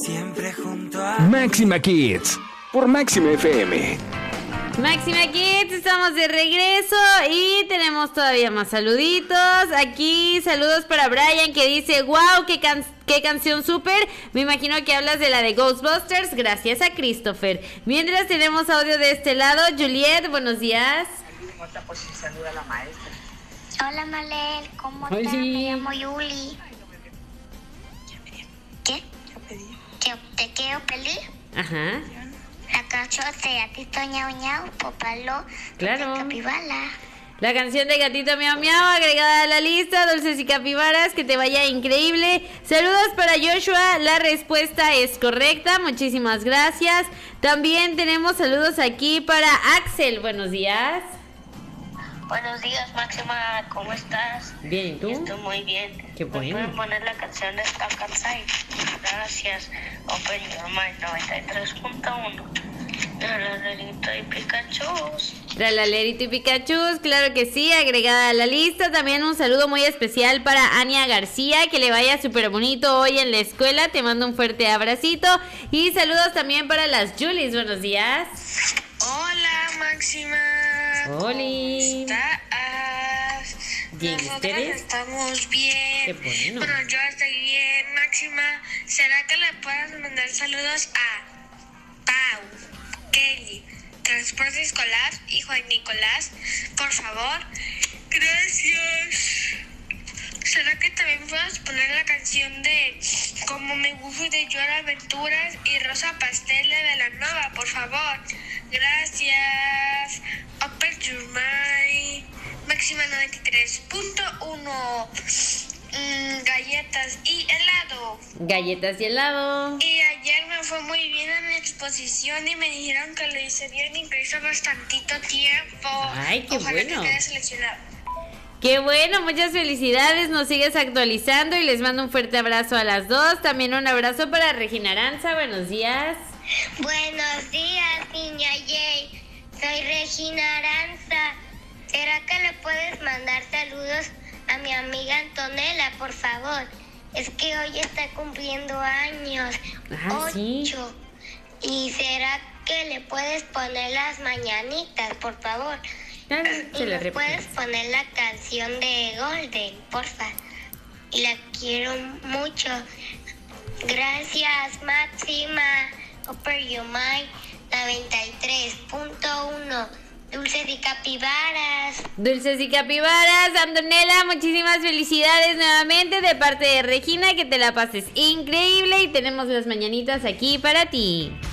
Siempre junto a Máxima Kids, por Máxima FM. Máxima Kids, estamos de regreso y tenemos todavía más saluditos. Aquí saludos para Brian que dice, wow, qué canción súper. Me imagino que hablas de la de Ghostbusters, gracias a Christopher. Mientras tenemos audio de este lado, Juliet, buenos días. Pues sí, saluda a la maestra. Hola Malel, ¿cómo estás? Me llamo Yuli. ¿Qué? ¿Te quiero pedir? Ajá. La canción de Gatito Ñau Ñau, Popalo, Claro. Capibala. La canción de Gatito Miau Miau agregada a la lista, Dulces y Capibaras, que te vaya increíble. Saludos para Joshua, la respuesta es correcta, muchísimas gracias. También tenemos saludos aquí para Axel, buenos días. Buenos días, Máxima, ¿cómo estás? Bien, ¿y tú? Estoy muy bien. Qué bueno. ¿Me pueden poner la canción de Stuck Outside? Gracias. Open Your Mind 93.1. Tralalero y Pikachu. Tralalerito y Pikachu, claro que sí, agregada a la lista. También un saludo muy especial para Ania García, que le vaya súper bonito hoy en la escuela. Te mando un fuerte abracito. Y saludos también para las Julis, buenos días. Hola, Máxima. Oli. ¿Cómo estás? Bien, Nosotras ¿ustedes? estamos bien. Qué bueno. Bueno, yo estoy bien, Máxima. ¿Será que le puedas mandar saludos a Pau, Kelly, Transporte Escolar y Juan Nicolás? Por favor. Gracias. ¿Será que también puedas poner la canción de Como me gusta de Llora Aventuras y Rosa Pastel de Belanova, por favor? Gracias. Open Your Mind. Máxima 93.1. Galletas y helado. Galletas y helado. Y ayer me fue muy bien en la exposición y me dijeron que lo hice bien y que hizo bastantito tiempo. Ay, qué Ojalá bueno. que quede seleccionado. Qué bueno, muchas felicidades, nos sigues actualizando y les mando un fuerte abrazo a las dos. También un abrazo para Regina Aranza, buenos días. Buenos días, niña Jay. Soy Regina Aranza. ¿Será que le puedes mandar saludos a mi amiga Antonella, por favor? Es que hoy está cumpliendo años. Ah, 8. sí. ¿Y será que le puedes poner las mañanitas, por favor? Ah, Y se la nos repito. puedes poner la canción de Golden, porfa. Y la quiero mucho. Gracias, Máxima. Open Your Mind 93.1. Dulces y Capibaras. Dulces y Capibaras, Antonella, muchísimas felicidades nuevamente de parte de Regina, que te la pases increíble y tenemos las mañanitas aquí para ti.